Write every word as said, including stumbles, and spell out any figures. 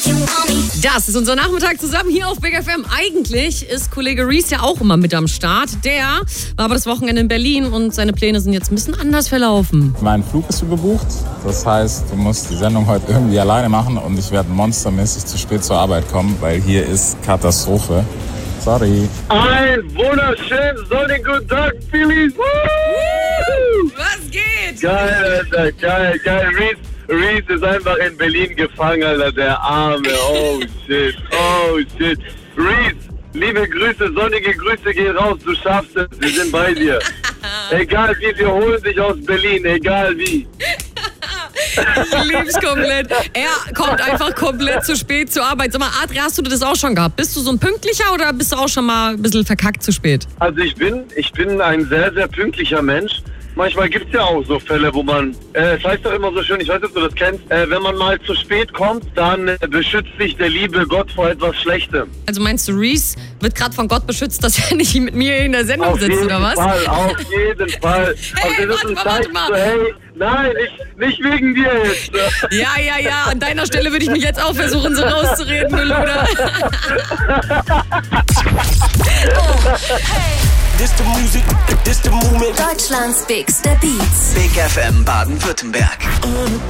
Das ist unser Nachmittag zusammen hier auf Big F M. Eigentlich ist Kollege Reese ja auch immer mit am Start. Der war aber das Wochenende in Berlin und seine Pläne sind jetzt ein bisschen anders verlaufen. Mein Flug ist überbucht. Das heißt, du musst die Sendung heute irgendwie alleine machen und ich werde monstermäßig zu spät zur Arbeit kommen, weil hier ist Katastrophe. Sorry. Ein wunderschönen sonnigen guten Tag, Phillies. Was geht? Geil, Alter, geil, geil. Reese, Reese ist einfach in Berlin gefangen, Alter, der Arme. Oh shit, oh shit. Reese, liebe Grüße, sonnige Grüße gehen raus, du schaffst es, wir sind bei dir. Egal wie, wir holen dich aus Berlin, egal wie. Ich lieb's komplett. Er kommt einfach komplett zu spät zur Arbeit. Sag mal, Adria, hast du das auch schon gehabt? Bist du so ein Pünktlicher oder bist du auch schon mal ein bisschen verkackt zu spät? Also ich bin, ich bin ein sehr, sehr pünktlicher Mensch. Manchmal gibt es ja auch so Fälle, wo man, äh, es heißt doch immer so schön, ich weiß nicht, ob du das kennst, äh, wenn man mal zu spät kommt, dann äh, beschützt sich der liebe Gott vor etwas Schlechtem. Also meinst du, Reese wird gerade von Gott beschützt, dass er nicht mit mir in der Sendung Auf sitzt, jeden oder was? Fall, auf jeden Fall. Hey, Und das ist warte ein mal, warte Zeichen mal. so, hey, nein, ich, nicht wegen dir jetzt. Ja, ja, ja, an deiner Stelle würde ich mich jetzt auch versuchen, so rauszureden, du Luder. This the music, this the movement. Deutschlands bigster Beats. Big F M Baden-Württemberg.